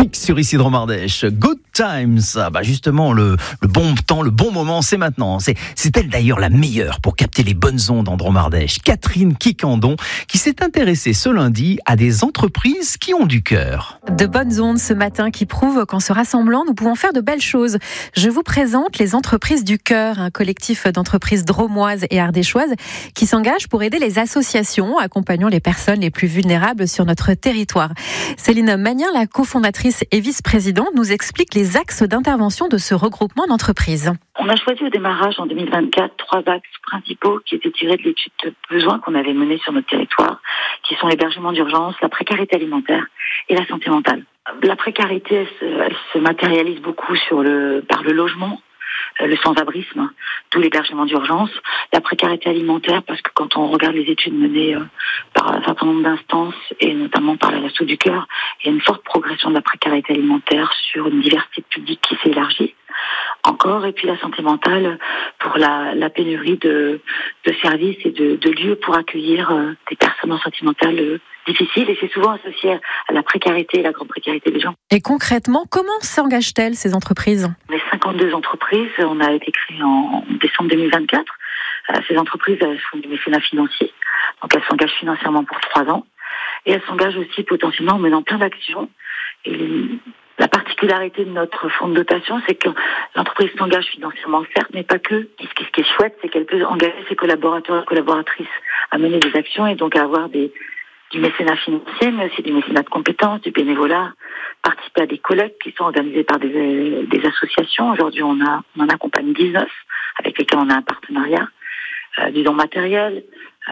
Chic sur ici de Romardèche. Good times. Justement, le bon temps, le bon moment, c'est maintenant. C'est elle d'ailleurs la meilleure pour capter les bonnes ondes en Romardèche. Catherine Quiquendon, qui s'est intéressée ce lundi à des entreprises qui ont du cœur. De bonnes ondes ce matin qui prouvent qu'en se rassemblant, nous pouvons faire de belles choses. Je vous présente les entreprises du cœur, un collectif d'entreprises drômoises et ardéchoises qui s'engagent pour aider les associations accompagnant les personnes les plus vulnérables sur notre territoire. Céline Magnin, la cofondatrice et vice-présidente, nous explique les axes d'intervention de ce regroupement d'entreprises. On a choisi au démarrage en 2024 trois axes principaux qui étaient tirés de l'étude de besoins qu'on avait menée sur notre territoire, qui sont l'hébergement d'urgence, la précarité alimentaire et la santé mentale. La précarité, elle se matérialise beaucoup par le logement, le sans-abrisme, d'où l'hébergement d'urgence, la précarité alimentaire, parce que quand on regarde les études menées par un certain nombre d'instances, et notamment par la Restos du Cœur, il y a une forte progression de la précarité alimentaire sur une diversité de publics qui s'est élargie. Encore, et puis la santé mentale pour la pénurie de services et de lieux pour accueillir des personnes en santé mentale difficiles, et c'est souvent associé à la précarité et la grande précarité des gens. Et concrètement, comment s'engagent-elles ces entreprises ? On est 52 entreprises, on a été créé en décembre 2024. Ces entreprises, elles font du mécénat financier, donc elles s'engagent financièrement pour 3 ans, et elles s'engagent aussi potentiellement en menant plein d'actions. Et la particularité de notre fonds de dotation, c'est que l'entreprise s'engage financièrement, certes, mais pas que. Ce qui est chouette, c'est qu'elle peut engager ses collaborateurs et collaboratrices à mener des actions et donc à avoir du mécénat financier, mais aussi du mécénat de compétences, du bénévolat, participer à des collectes qui sont organisées par des associations. Aujourd'hui, on en accompagne 19 avec lesquels on a un partenariat, du don matériel,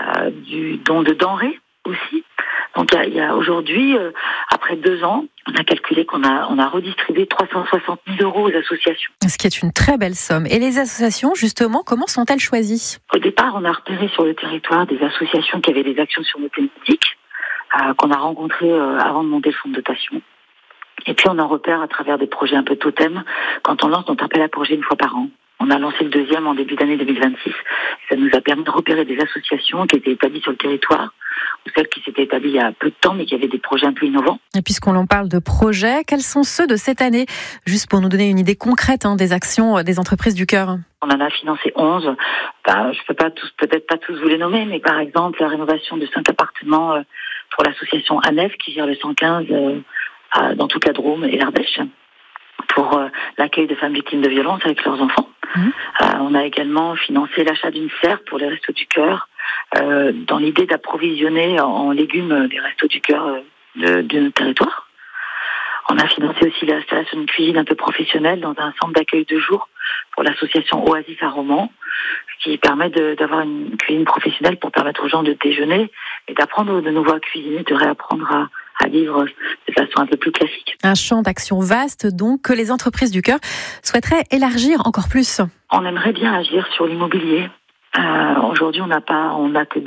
du don de denrées aussi. Donc il y a aujourd'hui, après 2 ans, on a calculé qu'on a redistribué 360 000 € aux associations. Ce qui est une très belle somme. Et les associations, justement, comment sont-elles choisies ? Au départ, on a repéré sur le territoire des associations qui avaient des actions sur nos thématiques, qu'on a rencontrées avant de monter le fonds de dotation. Et puis on en repère à travers des projets un peu totem, quand on lance notre appel à projet 1 fois par an. On a lancé le 2e en début d'année 2026. Ça nous a permis de repérer des associations qui étaient établies sur le territoire, ou celles qui s'étaient établies il y a peu de temps, mais qui avaient des projets un peu innovants. Et puisqu'on en parle de projets, quels sont ceux de cette année ? Juste pour nous donner une idée concrète des actions des entreprises du cœur. On en a financé 11. Je peux peut-être pas tous vous les nommer, mais par exemple, la rénovation de 5 appartements pour l'association ANEF, qui gère le 115 dans toute la Drôme et l'Ardèche, pour l'accueil de femmes victimes de violences avec leurs enfants. On a également financé l'achat d'une serre pour les Restos du Cœur, dans l'idée d'approvisionner en légumes les Restos du Cœur de notre territoire. On a financé aussi l'installation d'une cuisine un peu professionnelle dans un centre d'accueil de jour pour l'association Oasis à Romans, ce qui permet d'avoir une cuisine professionnelle pour permettre aux gens de déjeuner et d'apprendre de nouveau à cuisiner, de réapprendre à vivre de façon un peu plus classique. Un champ d'action vaste, donc, que les entreprises du cœur souhaiteraient élargir encore plus. On aimerait bien agir sur l'immobilier. Aujourd'hui, on n'a que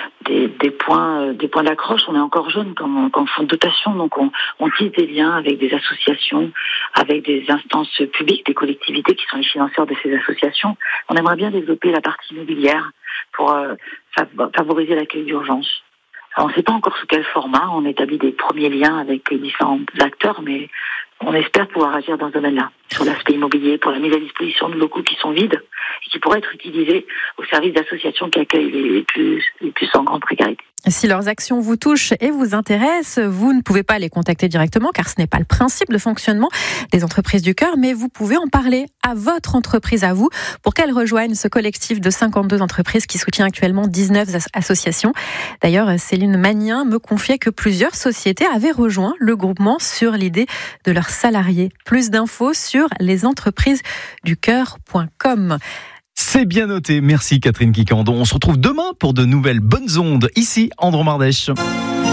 des points d'accroche. On est encore jeune comme fonds de dotation, donc on tisse des liens avec des associations, avec des instances publiques, des collectivités qui sont les financeurs de ces associations. On aimerait bien développer la partie immobilière pour favoriser l'accueil d'urgence. Alors, on ne sait pas encore sous quel format. On établit des premiers liens avec les différents acteurs, mais on espère pouvoir agir dans ce domaine-là, sur l'aspect immobilier, pour la mise à disposition de locaux qui sont vides et qui pourraient être utilisés au service d'associations qui accueillent les plus en grande précarité. Si leurs actions vous touchent et vous intéressent, vous ne pouvez pas les contacter directement, car ce n'est pas le principe de fonctionnement des entreprises du cœur, mais vous pouvez en parler à votre entreprise à vous pour qu'elle rejoigne ce collectif de 52 entreprises qui soutient actuellement 19 associations. D'ailleurs, Céline Magnin me confiait que plusieurs sociétés avaient rejoint le groupement sur l'idée de leurs salariés. Plus d'infos sur lesentrepriseduscœur.com. C'est bien noté. Merci Catherine Quiquendon. On se retrouve demain pour de nouvelles bonnes ondes ici en Romardèche.